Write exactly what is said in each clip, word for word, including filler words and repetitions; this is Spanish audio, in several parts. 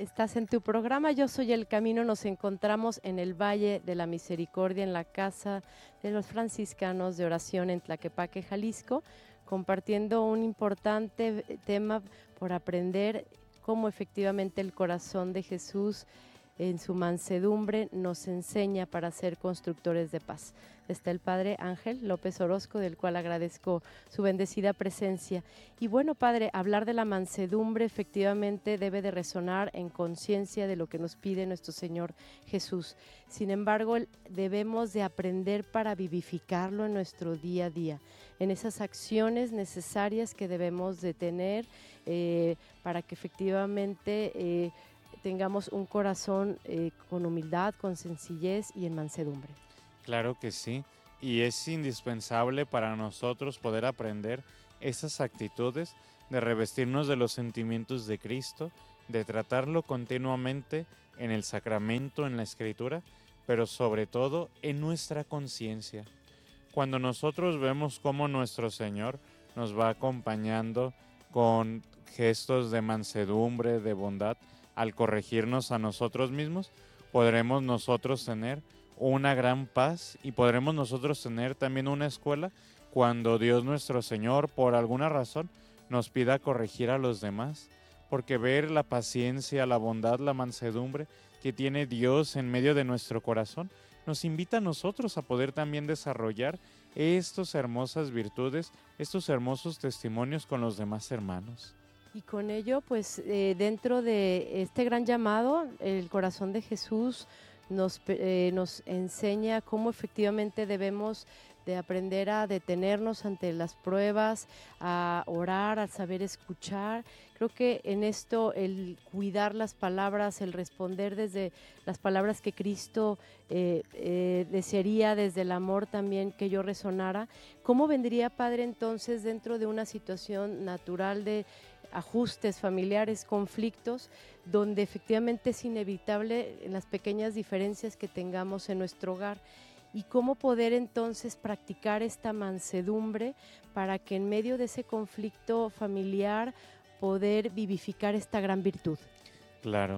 Estás en tu programa Yo Soy el Camino. Nos encontramos en el Valle de la Misericordia, en la casa de los franciscanos de oración en Tlaquepaque, Jalisco, compartiendo un importante tema por aprender cómo efectivamente el corazón de Jesús en su mansedumbre nos enseña para ser constructores de paz. Está el Padre Ángel López Orozco, del cual agradezco su bendecida presencia. Y bueno, Padre, hablar de la mansedumbre efectivamente debe de resonar en conciencia de lo que nos pide nuestro Señor Jesús. Sin embargo, debemos de aprender para vivificarlo en nuestro día a día, en esas acciones necesarias que debemos de tener eh, para que efectivamente eh, tengamos un corazón eh, con humildad, con sencillez y en mansedumbre. Claro que sí, y es indispensable para nosotros poder aprender esas actitudes de revestirnos de los sentimientos de Cristo, de tratarlo continuamente en el sacramento, en la Escritura, pero sobre todo en nuestra conciencia. Cuando nosotros vemos cómo nuestro Señor nos va acompañando con gestos de mansedumbre, de bondad, al corregirnos a nosotros mismos, podremos nosotros tener una gran paz y podremos nosotros tener también una escuela cuando Dios nuestro Señor, por alguna razón, nos pida corregir a los demás, porque ver la paciencia, la bondad, la mansedumbre que tiene Dios en medio de nuestro corazón, nos invita a nosotros a poder también desarrollar estas hermosas virtudes, estos hermosos testimonios con los demás hermanos. Y con ello, pues eh, dentro de este gran llamado, el corazón de Jesús nos, eh, nos enseña cómo efectivamente debemos de aprender a detenernos ante las pruebas, a orar, a saber escuchar. Creo que en esto el cuidar las palabras, el responder desde las palabras que Cristo eh, eh, desearía, desde el amor también que yo resonara. ¿Cómo vendría, Padre, entonces dentro de una situación natural de ajustes familiares, conflictos, donde efectivamente es inevitable las pequeñas diferencias que tengamos en nuestro hogar? Y cómo poder entonces practicar esta mansedumbre para que en medio de ese conflicto familiar poder vivificar esta gran virtud. Claro.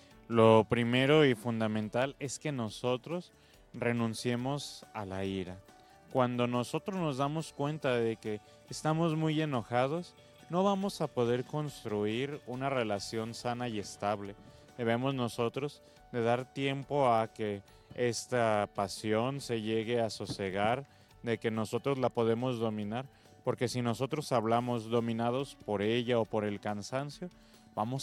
Lo primero y fundamental es que nosotros renunciemos a la ira. Cuando nosotros nos damos cuenta de que estamos muy enojados, no vamos a poder construir una relación sana y estable. Debemos nosotros de dar tiempo a que esta pasión se llegue a sosegar, de que nosotros la podemos dominar, porque si nosotros hablamos dominados por ella o por el cansancio, vamos